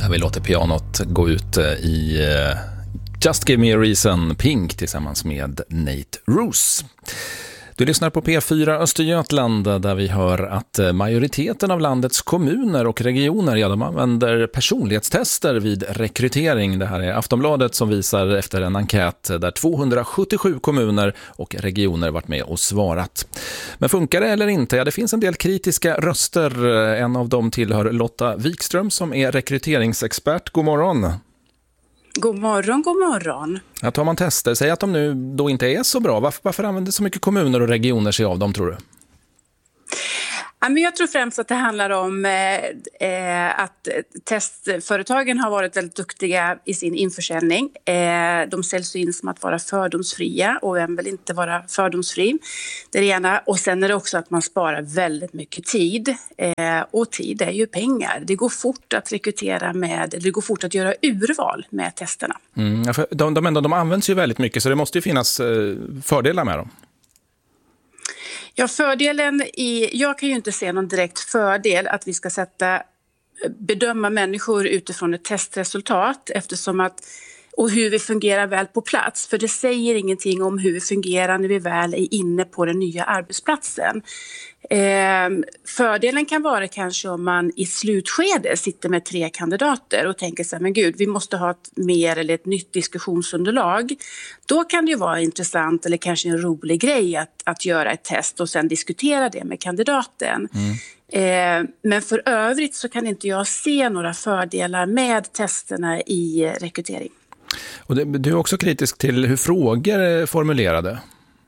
Där vi låter pianot gå ut i Just Give Me a Reason, Pink tillsammans med Nate Roos. Du lyssnar på P4 Östergötland där vi hör att majoriteten av landets kommuner och regioner de använder personlighetstester vid rekrytering. Det här är Aftonbladet som visar efter en enkät där 277 kommuner och regioner varit med och svarat. Men funkar det eller inte? Ja, det finns en del kritiska röster. En av dem tillhör Lotta Wikström som är rekryteringsexpert. God morgon! God morgon, god morgon. Ja, tar man tester, säg att de nu då inte är så bra. Varför använder så mycket kommuner och regioner sig av dem, tror du? Men jag tror främst att det handlar om att testföretagen har varit väldigt duktiga i sin införsäljning. De säljs in som att vara fördomsfria och vem vill inte vara fördomsfri. Det är det ena. Och sen är det också att man sparar väldigt mycket tid. Och tid är ju pengar. Det går fort att rekrytera det går fort att göra urval med testerna. Ja, för de används ju väldigt mycket så det måste ju finnas fördelar med dem. Ja, jag kan ju inte se någon direkt fördel att vi ska bedöma människor utifrån ett testresultat och hur vi fungerar väl på plats. För det säger ingenting om hur vi fungerar när vi väl är inne på den nya arbetsplatsen. Fördelen kan vara kanske om man i slutskede sitter med 3 kandidater och tänker så här, men gud, vi måste ha ett nytt diskussionsunderlag. Då kan det ju vara intressant eller kanske en rolig grej att göra ett test och sen diskutera det med kandidaten. Men för övrigt så kan inte jag se några fördelar med testerna i rekrytering. Och du är också kritisk till hur frågor är formulerade.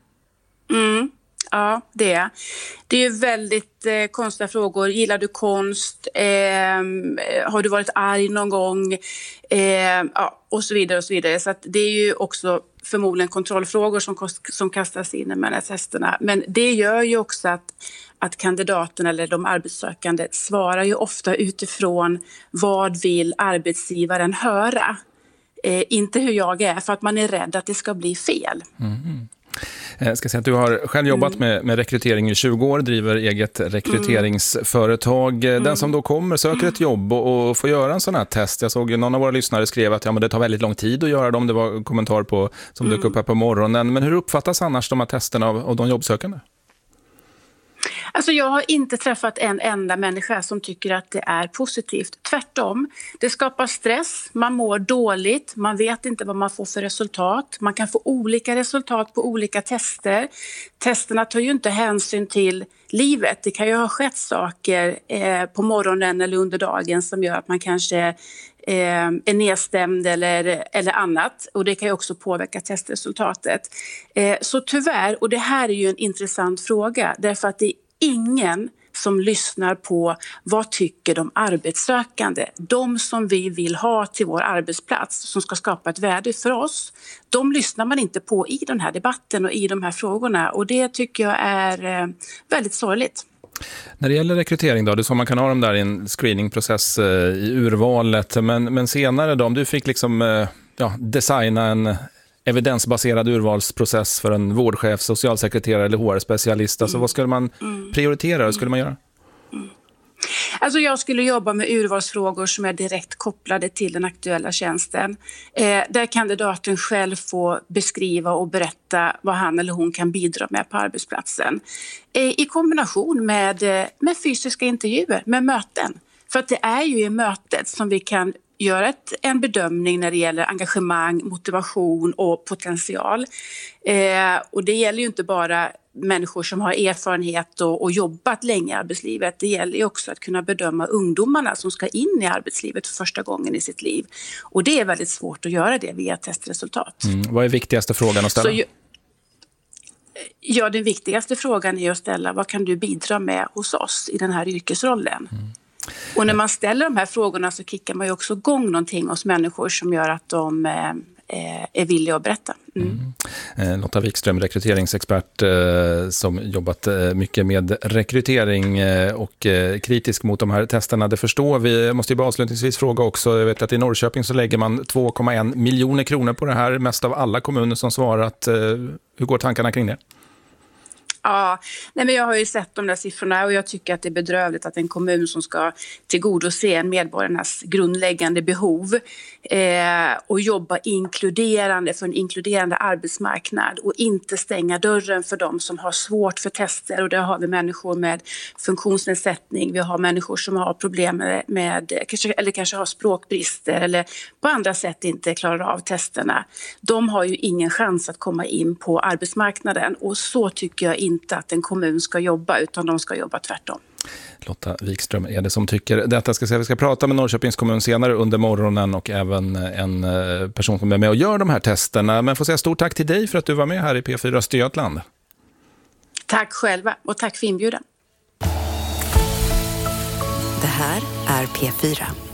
Ja, det är. Det är ju väldigt konstiga frågor. Gillar du konst? Har du varit arg någon gång? Och så vidare och så vidare. Så att det är ju också förmodligen kontrollfrågor som kastas in i de här testerna. Men det gör ju också att kandidaterna eller de arbetssökande svarar ju ofta utifrån vad vill arbetsgivaren höra. Inte hur jag är, för att man är rädd att det ska bli fel. Jag ska säga att du har själv jobbat med rekrytering i 20 år, driver eget rekryteringsföretag. Den som då söker ett jobb och får göra en sån här test. Jag såg någon av våra lyssnare skrev att men det tar väldigt lång tid att göra dem. Det var en kommentar som dök upp här på morgonen. Men hur uppfattas annars de här testerna av de jobbsökande? Alltså jag har inte träffat en enda människa som tycker att det är positivt. Tvärtom, det skapar stress, man mår dåligt, man vet inte vad man får för resultat. Man kan få olika resultat på olika tester. Testerna tar ju inte hänsyn till livet. Det kan ju ha skett saker på morgonen eller under dagen som gör att man kanske är nedstämd eller annat. Och det kan ju också påverka testresultatet. Så tyvärr, och det här är ju en intressant fråga, därför att det är ingen som lyssnar på vad tycker de arbetssökande. De som vi vill ha till vår arbetsplats som ska skapa ett värde för oss. De lyssnar man inte på i den här debatten och i de här frågorna. Och det tycker jag är väldigt sorgligt. När det gäller rekrytering då, det är så man kan ha dem där i en screeningprocess i urvalet. Men senare då, om du fick designa en evidensbaserad urvalsprocess för en vårdchef, socialsekreterare eller HR-specialist. Alltså vad skulle man prioritera? Vad skulle man göra? Alltså jag skulle jobba med urvalsfrågor som är direkt kopplade till den aktuella tjänsten. Där kandidaten själv får beskriva och berätta vad han eller hon kan bidra med på arbetsplatsen. I kombination med fysiska intervjuer, med möten. För att det är ju i mötet som vi kan göra en bedömning när det gäller engagemang, motivation och potential. Och det gäller ju inte bara människor som har erfarenhet och jobbat länge i arbetslivet. Det gäller ju också att kunna bedöma ungdomarna som ska in i arbetslivet för första gången i sitt liv. Och det är väldigt svårt att göra det via testresultat. Vad är viktigaste frågan att ställa? Den viktigaste frågan är att ställa vad kan du bidra med hos oss i den här yrkesrollen? Och när man ställer de här frågorna så kickar man ju också igång någonting hos människor som gör att de är villiga att berätta. Lotta Wikström, rekryteringsexpert som jobbat mycket med rekrytering och kritisk mot de här testerna. Det förstår vi. Jag måste ju bara avslutningsvis fråga också. Jag vet att i Norrköping så lägger man 2,1 miljoner kronor på det här. Mest av alla kommuner som svarat. Hur går tankarna kring det? Ja, nej men jag har ju sett de där siffrorna och jag tycker att det är bedrövligt att en kommun som ska tillgodose medborgarnas grundläggande behov och jobba inkluderande för en inkluderande arbetsmarknad och inte stänga dörren för de som har svårt för tester. Och där har vi människor med funktionsnedsättning, vi har människor som har problem med kanske har språkbrister eller på andra sätt inte klarar av testerna. De har ju ingen chans att komma in på arbetsmarknaden och så tycker jag inte att en kommun ska jobba, utan de ska jobba tvärtom. Lotta Wikström är det som tycker detta. Vi ska prata med Norrköpings kommun senare under morgonen och även en person som är med och gör de här testerna. Men får säga stort tack till dig för att du var med här i P4 Östergötland. Tack själva och tack för inbjudan. Det här är P4.